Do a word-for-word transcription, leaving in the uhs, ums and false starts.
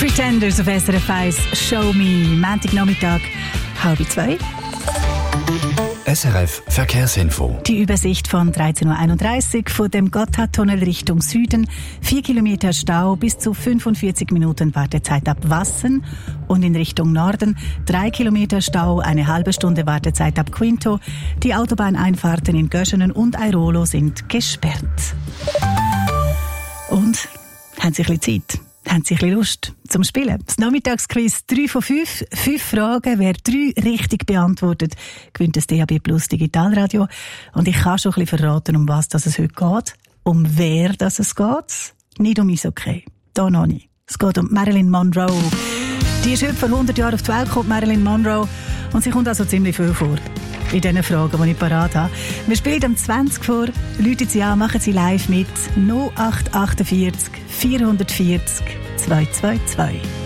Pretenders auf S R F eins, Show Me, Montagnachmittag, halb zwei. S R F Verkehrsinfo. Die Übersicht von dreizehn Uhr einunddreißig von dem Gotthardtunnel Richtung Süden. Vier Kilometer Stau, bis zu fünfundvierzig Minuten Wartezeit ab Wassen. Und in Richtung Norden drei Kilometer Stau, eine halbe Stunde Wartezeit ab Quinto. Die Autobahneinfahrten in Göschenen und Airolo sind gesperrt. Und haben Sie ein bisschen Zeit? Haben Sie ein bisschen Lust zum Spielen? Das Nachmittagsquiz drei von fünf. Fünf Fragen. Wer drei richtig beantwortet, gewinnt das D A B Plus Digitalradio. Und ich kann schon ein bisschen verraten, um was das es heute geht. Um wer das es geht. Nicht um Eishockey. Da noch nicht. Es geht um Marilyn Monroe. Die ist heute vor hundert Jahren auf die Welt gekommen, Marilyn Monroe. Und sie kommt also ziemlich viel vor. In diesen Fragen, die ich parat habe. Wir spielen am zwanzig vor. Rufen Sie an, machen Sie live mit null acht acht vier vier vier null zwei zwei zwei.